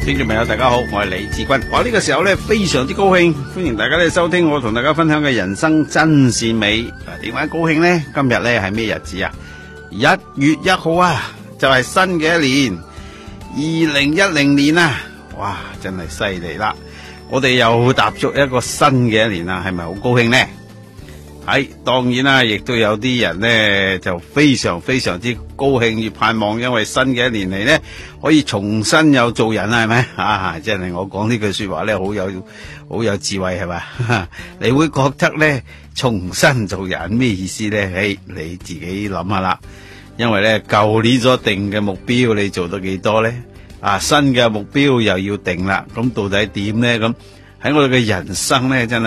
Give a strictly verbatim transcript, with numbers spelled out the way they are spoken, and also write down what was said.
聽眾朋友大家好，我係李志軍。我呢個時候咧非常之高興，歡迎大家咧收聽我同大家分享嘅人生真善美。嗱，點解高興呢？今日咧係咩日子啊？一月一號啊，就係新嘅一年，二零一零年啊！哇，真係犀利啦！我哋又踏足一個新嘅一年啦，係咪好高興呢？係，當然啦，亦都有啲人呢就非常非常之高興，與盼望，因為新嘅一年嚟呢，可以重新又做人啦，係咪啊？真係我講呢句說話呢，好有好有智慧，係咪？你會覺得呢，重新做人咩意思呢？誒，你自己諗下啦。因為呢，舊年所定嘅目標，你做到幾多呢？啊，新嘅目標又要定啦，咁到底點呢？咁喺我哋嘅人生呢，真係。